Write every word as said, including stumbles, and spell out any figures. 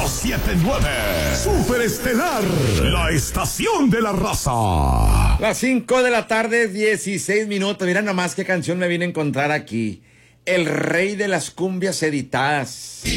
setenta y nueve. Super Estelar, la estación de la raza. Las cinco de la tarde, dieciséis minutos. Mira nomás qué canción me vine a encontrar aquí. El rey de las cumbias editadas.